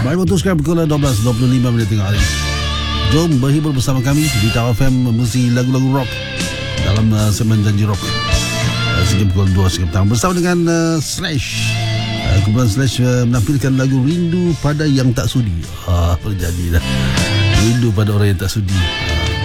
Baik, memutuskan pukul 12.25 tengah hari. Jom berhibur bersama kami di Tau FM, musik lagu-lagu rock dalam segmen Janji Rock sehingga pukul 2 siang petang bersama dengan Slash. Kumpulan Slash menampilkan lagu Rindu Pada Yang Tak Sudi. Berjadi dah. Rindu pada orang yang tak sudi.